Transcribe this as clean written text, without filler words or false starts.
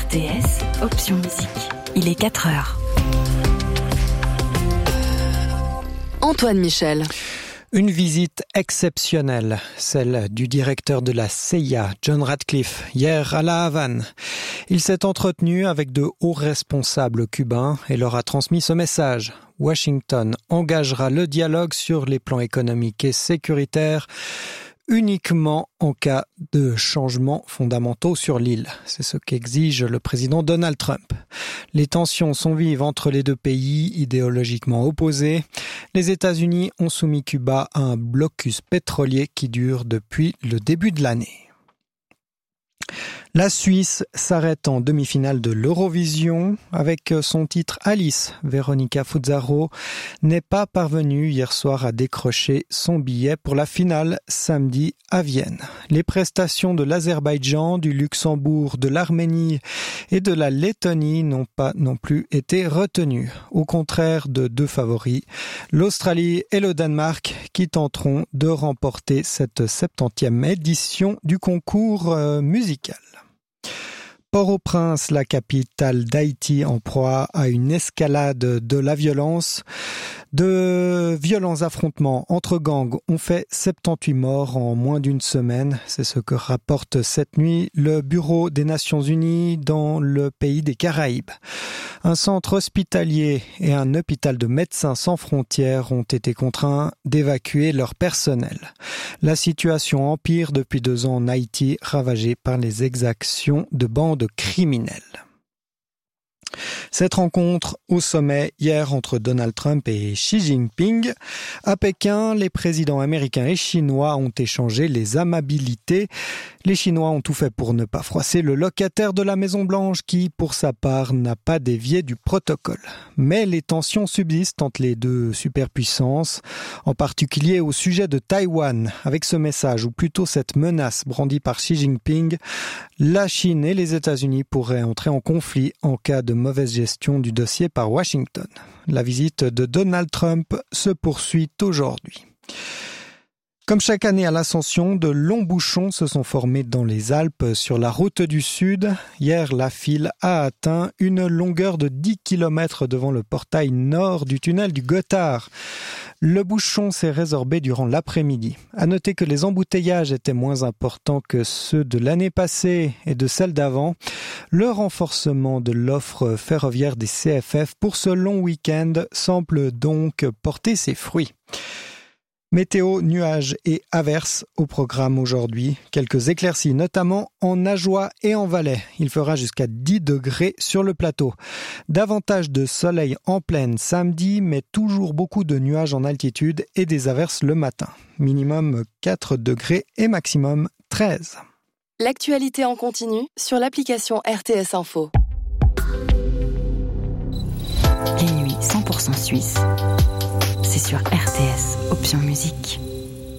RTS, option musique. Il est 4h. Antoine Michel. Une visite exceptionnelle, celle du directeur de la CIA, John Ratcliffe, hier à La Havane. Il s'est entretenu avec de hauts responsables cubains et leur a transmis ce message. Washington engagera le dialogue sur les plans économiques et sécuritaires uniquement en cas de changements fondamentaux sur l'île. C'est ce qu'exige le président Donald Trump. Les tensions sont vives entre les deux pays idéologiquement opposés. Les États-Unis ont soumis Cuba à un blocus pétrolier qui dure depuis le début de l'année. La Suisse s'arrête en demi-finale de l'Eurovision avec son titre Alice. Veronica Fuzzaro n'est pas parvenue hier soir à décrocher son billet pour la finale samedi à Vienne. Les prestations de l'Azerbaïdjan, du Luxembourg, de l'Arménie et de la Lettonie n'ont pas non plus été retenues. Au contraire de deux favoris, l'Australie et le Danemark qui tenteront de remporter cette 70e édition du concours musical. Port-au-Prince, la capitale d'Haïti, en proie à une escalade de la violence. De violents affrontements entre gangs ont fait 78 morts en moins d'une semaine. C'est ce que rapporte cette nuit le Bureau des Nations Unies dans le pays des Caraïbes. Un centre hospitalier et un hôpital de Médecins sans frontières ont été contraints d'évacuer leur personnel. La situation empire depuis 2 ans en Haïti, ravagée par les exactions de bandes criminelles. Cette rencontre au sommet hier entre Donald Trump et Xi Jinping. À Pékin, les présidents américains et chinois ont échangé les amabilités. Les Chinois ont tout fait pour ne pas froisser le locataire de la Maison-Blanche qui, pour sa part, n'a pas dévié du protocole. Mais les tensions subsistent entre les deux superpuissances, en particulier au sujet de Taïwan. Avec ce message, ou plutôt cette menace brandie par Xi Jinping, la Chine et les États-Unis pourraient entrer en conflit en cas de mauvaise gestion du dossier par Washington. La visite de Donald Trump se poursuit aujourd'hui. Comme chaque année à l'Ascension, de longs bouchons se sont formés dans les Alpes sur la route du Sud. Hier, la file a atteint une longueur de 10 km devant le portail nord du tunnel du Gothard. Le bouchon s'est résorbé durant l'après-midi. À noter que les embouteillages étaient moins importants que ceux de l'année passée et de celle d'avant. Le renforcement de l'offre ferroviaire des CFF pour ce long week-end semble donc porter ses fruits. Météo, nuages et averses au programme aujourd'hui. Quelques éclaircies, notamment en Ajoie et en Valais. Il fera jusqu'à 10 degrés sur le plateau. Davantage de soleil en plaine samedi, mais toujours beaucoup de nuages en altitude et des averses le matin. Minimum 4 degrés et maximum 13. L'actualité en continu sur l'application RTS Info. Les nuits 100% suisses. C'est sur RTS, option musique.